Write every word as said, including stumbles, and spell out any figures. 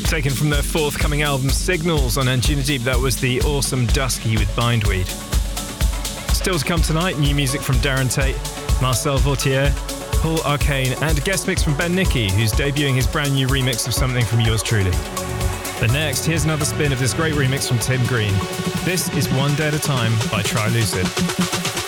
Taken from their forthcoming album Signals on Anjunadeep, that was the awesome Dusky with Bindweed. Still to come tonight, new music from Darren Tate, Marcel Vautier, Paul Arcane, and a guest mix from Ben Nicky, who's debuting his brand new remix of something from yours truly. But next, here's another spin of this great remix from Tim Green. This is One Day at a Time by Tri Lucid.